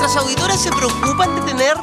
nuestras auditoras se preocupan de tener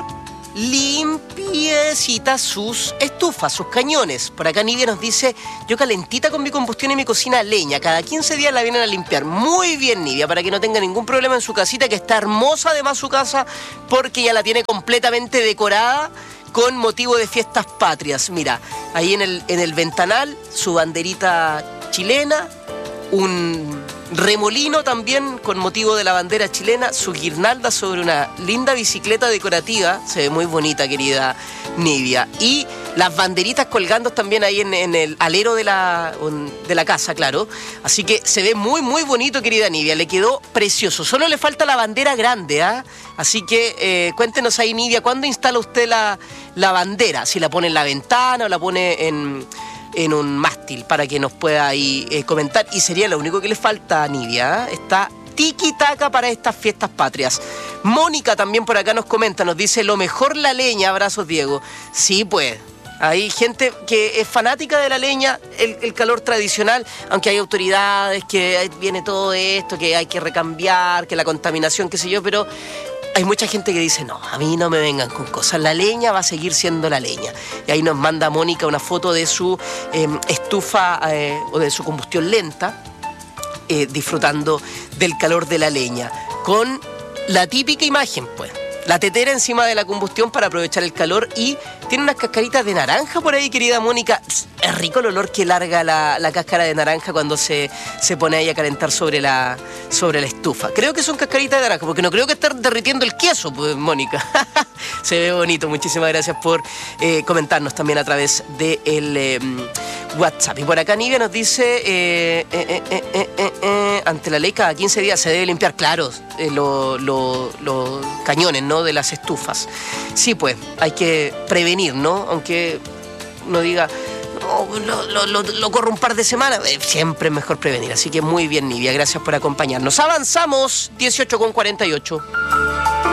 limpiecitas sus estufas, sus cañones. Por acá Nidia nos dice: yo calentita con mi combustión y mi cocina a leña, cada 15 días la vienen a limpiar. Muy bien, Nidia, para que no tenga ningún problema en su casita, que está hermosa además su casa, porque ya la tiene completamente decorada con motivo de fiestas patrias. Mira, ahí en el ventanal, su banderita chilena, un remolino también con motivo de la bandera chilena, su guirnalda sobre una linda bicicleta decorativa, se ve muy bonita, querida Nidia, y las banderitas colgando también ahí en el alero de la casa, claro. Así que se ve muy, muy bonito, querida Nidia, le quedó precioso. Solo le falta la bandera grande, ¿ah? Así que cuéntenos ahí, Nidia, ¿cuándo instala usted la bandera? Si la pone en la ventana o la pone en un mástil, para que nos pueda ahí comentar. Y sería lo único que le falta a Nidia, ¿eh? Está tiki-taka para estas fiestas patrias. Mónica también por acá nos comenta, nos dice: lo mejor la leña, abrazos Diego. Sí, pues, hay gente que es fanática de la leña, el calor tradicional, aunque hay autoridades que viene todo esto, que hay que recambiar, que la contaminación, qué sé yo, pero hay mucha gente que dice: no, a mí no me vengan con cosas, la leña va a seguir siendo la leña. Y ahí nos manda Mónica una foto de su estufa o de su combustión lenta, disfrutando del calor de la leña, con la típica imagen, pues, la tetera encima de la combustión para aprovechar el calor, y tiene unas cascaritas de naranja por ahí, querida Mónica. Es rico el olor que larga la cáscara de naranja cuando se pone ahí a calentar sobre la estufa. Creo que son cascaritas de naranja, porque no creo que esté derritiendo el queso, pues, Mónica. Se ve bonito. Muchísimas gracias por comentarnos también a través del WhatsApp. Y por acá Nidia nos dice: ante la ley cada 15 días se debe limpiar, claro, los cañones, ¿no?, de las estufas. Sí, pues, hay que prevenir, ¿no? Aunque uno diga: no, lo corro un par de semanas, siempre es mejor prevenir. Así que muy bien, Nidia, gracias por acompañarnos. Avanzamos, 18:48.